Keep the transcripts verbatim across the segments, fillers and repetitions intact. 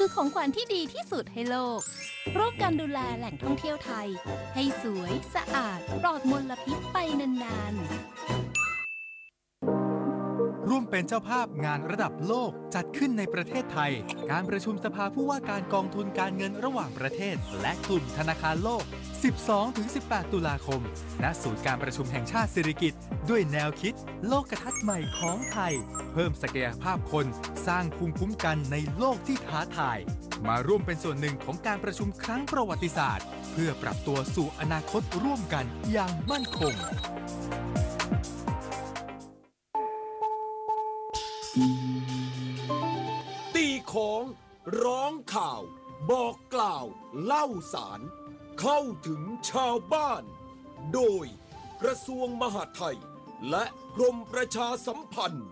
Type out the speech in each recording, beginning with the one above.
คือของขวัญที่ดีที่สุดให้โลกร่วมกันดูแลแหล่งท่องเที่ยวไทยให้สวยสะอาดปลอดมลพิษไปนานๆร่วมเป็นเจ้าภาพงานระดับโลกจัดขึ้นในประเทศไทยการประชุมสภาผู้ว่าการกองทุนการเงินระหว่างประเทศและกลุ่มธนาคารโลก สิบสองถึงสิบแปด ตุลาคมณศูนย์การประชุมแห่งชาติสิริกิติ์ด้วยแนวคิดโลกทัศน์ใหม่ของไทยเพิ่มศักยภาพคนสร้างภูมิคุ้มกันในโลกที่ท้าทายมาร่วมเป็นส่วนหนึ่งของการประชุมครั้งประวัติศาสตร์เพื่อปรับตัวสู่อนาคตร่วมกันอย่างมั่นคงตีของร้องข่าวบอกกล่าวเล่าสารเข้าถึงชาวบ้านโดยกระทรวงมหาดไทยและกรมประชาสัมพันธ์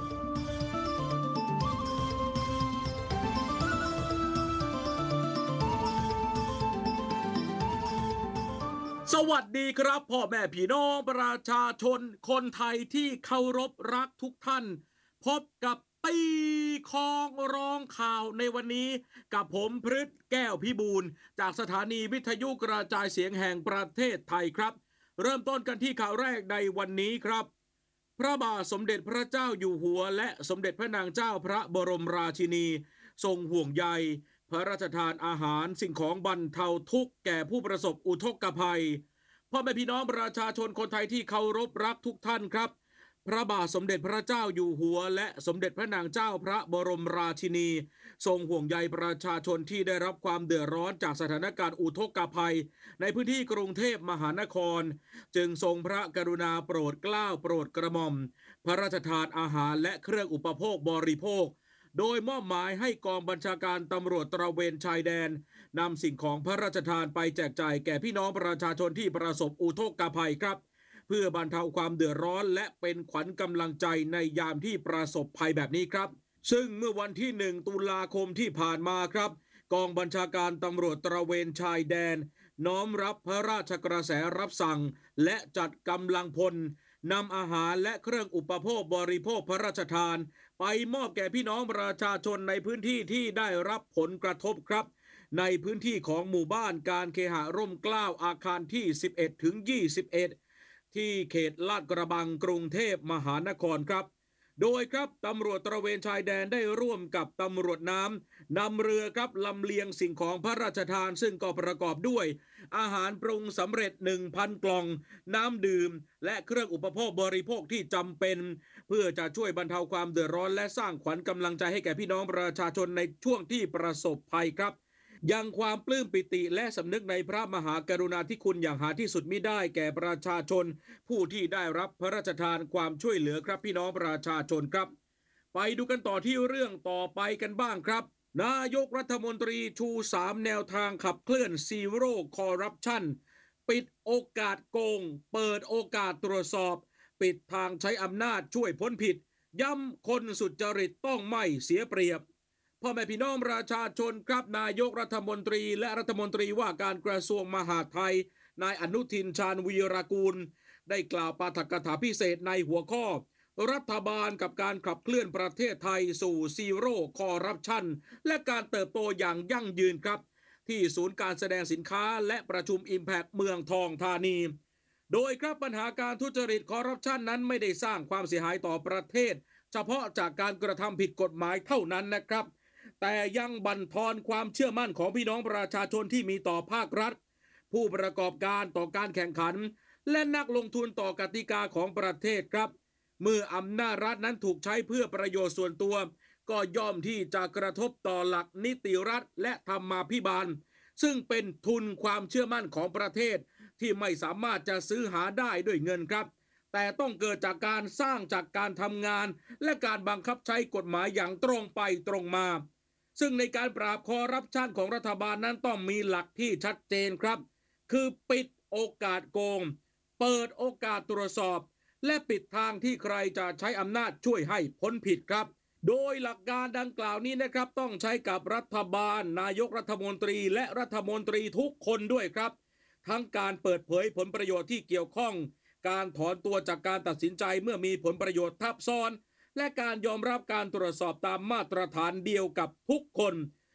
สวัสดีครับพ่อแม่พี่น้องประชาชนคนไทยที่เคารพรักทุกท่านพบกับตีคองร้องข่าวในวันนี้กับผมพฤทธิ์แก้วพิบูลจากสถานีวิทยุกระจายเสียงแห่งประเทศไทยครับเริ่มต้นกันที่ข่าวแรกในวันนี้ครับพระบาทสมเด็จพระเจ้าอยู่หัวและสมเด็จพระนางเจ้าพระบรมราชินีทรงห่วงใยพระราชทานอาหารสิ่งของบรรเทาทุกข์แก่ผู้ประสบอุทกภัยพ่อแม่พี่น้องประชาชนคนไทยที่เคารพรักทุกท่านครับพระบาทสมเด็จพระเจ้าอยู่หัวและสมเด็จพระนางเจ้าพระบรมราชินีทรงห่วงใยประชาชนที่ได้รับความเดือดร้อนจากสถานการณ์อุทกภัยในพื้นที่กรุงเทพมหานครจึงทรงพระกรุณาโปรดเกล้าโปรดกระหม่อมพระราชทานอาหารและเครื่องอุปโภคบริโภคโดยมอบหมายให้กองบัญชาการตำรวจตระเวนชายแดนนำสิ่งของพระราชทานไปแจกจ่ายแก่พี่น้องประชาชนที่ประสบอุทกภัยครับเพื่อบรรเทาความเดือดร้อนและเป็นขวัญกำลังใจในยามที่ประสบภัยแบบนี้ครับซึ่งเมื่อวันที่หนึ่งตุลาคมที่ผ่านมาครับกองบัญชาการตำรวจตระเวนชายแดนน้อมรับพระราชกระแสรับสั่งและจัดกำลังพลนำอาหารและเครื่องอุปโภคบริโภคพระราชทานไปมอบแก่พี่น้องประชาชนในพื้นที่ที่ได้รับผลกระทบครับในพื้นที่ของหมู่บ้านการเคหะร่มเกล้าอาคารที่สิบเอ็ดถึงยี่สิบเอ็ดที่เขตลาดกระบังกรุงเทพมหานครครับโดยครับตำรวจตระเวนชายแดนได้ร่วมกับตำรวจน้ำนำเรือครับลำเลียงสิ่งของพระราชทานซึ่งก็ประกอบด้วยอาหารปรุงสำเร็จ หนึ่งพัน กล่องน้ำดื่มและเครื่องอุปโภคบริโภคที่จำเป็นเพื่อจะช่วยบรรเทาความเดือดร้อนและสร้างขวัญกำลังใจให้แก่พี่น้องประชาชนในช่วงที่ประสบภัยครับยังความปลื้มปิติและสำนึกในพระมหากรุณาธิคุณอย่างหาที่สุดมิได้แก่ประชาชนผู้ที่ได้รับพระราชทานความช่วยเหลือครับพี่น้องประชาชนครับไปดูกันต่อที่เรื่องต่อไปกันบ้างครับนายกรัฐมนตรีชูสามแนวทางขับเคลื่อนซีโร่คอร์รัปชันปิดโอกาสโกงเปิดโอกาสตรวจสอบปิดทางใช้อำนาจช่วยพ้นผิดย้ำคนสุจริตต้องไม่เสียเปรียบพ่อแม่พี่น้องประชาชนครับนายกรัฐมนตรีและรัฐมนตรีว่าการกระทรวงมหาดไทยนายอนุทินชาญวีรกูลได้กล่าวปาฐกถาพิเศษในหัวข้อรัฐบาลกับการขับเคลื่อนประเทศไทยสู่ซีโร่คอร์รัปชันและการเติบโตอย่างยั่งยืนครับที่ศูนย์การแสดงสินค้าและประชุม Impact เมืองทองธานีโดยครับปัญหาการทุจริตคอร์รัปชันนั้นไม่ได้สร้างความเสียหายต่อประเทศเฉพาะจากการกระทำผิดกฎหมายเท่านั้นนะครับแต่ยังบั่นทอนความเชื่อมั่นของพี่น้องประชาชนที่มีต่อภาครัฐผู้ประกอบการต่อการแข่งขันและนักลงทุนต่อกติกาของประเทศครับเมื่ออำนาจรัฐนั้นถูกใช้เพื่อประโยชน์ส่วนตัวก็ย่อมที่จะกระทบต่อหลักนิติรัฐและธรรมาภิบาลซึ่งเป็นทุนความเชื่อมั่นของประเทศที่ไม่สามารถจะซื้อหาได้ด้วยเงินครับแต่ต้องเกิดจากการสร้างจากการทำงานและการบังคับใช้กฎหมายอย่างตรงไปตรงมาซึ่งในการปราบคอร์รัปชันของรัฐบาลนั้นต้องมีหลักที่ชัดเจนครับคือปิดโอกาสโกงเปิดโอกาสตรวจสอบและปิดทางที่ใครจะใช้อำนาจช่วยให้พ้นผิดครับโดยหลักการดังกล่าวนี้นะครับต้องใช้กับรัฐบาลนายกรัฐมนตรีและรัฐมนตรีทุกคนด้วยครับทั้งการเปิดเผยผลประโยชน์ที่เกี่ยวข้องการถอนตัวจากการตัดสินใจเมื่อมีผลประโยชน์ทับซ้อนและการยอมรับการตรวจสอบตามมาตรฐานเดียวกับทุกคน